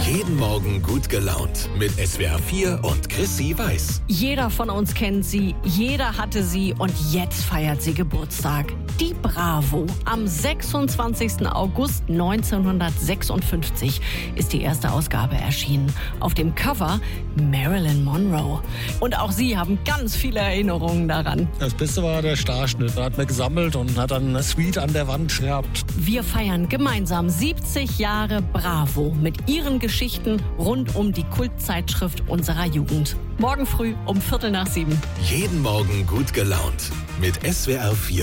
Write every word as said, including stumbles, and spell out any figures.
Jeden Morgen gut gelaunt mit S W R vier und Chrissy Weiß. Jeder von uns kennt sie, jeder hatte sie und jetzt feiert sie Geburtstag. Die Bravo. Am sechsundzwanzigsten August neunzehnhundertsechsundfünfzig ist die erste Ausgabe erschienen. Auf dem Cover Marilyn Monroe. Und auch sie haben ganz viele Erinnerungen daran. Das Beste war der Starschnitt. Da hat man gesammelt und hat dann eine Suite an der Wand gehabt. Wir feiern gemeinsam siebzig Jahre Bravo mit ihren Geschichten rund um die Kultzeitschrift unserer Jugend. Morgen früh um Viertel nach sieben. Jeden Morgen gut gelaunt mit S W R vier.